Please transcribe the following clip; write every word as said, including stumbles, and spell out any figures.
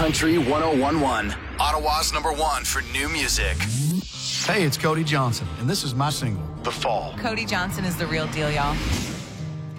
Country one oh one point one. Ottawa's number one for new music. Hey, it's Cody Johnson, and this is my single, The Fall. Cody Johnson is the real deal, y'all.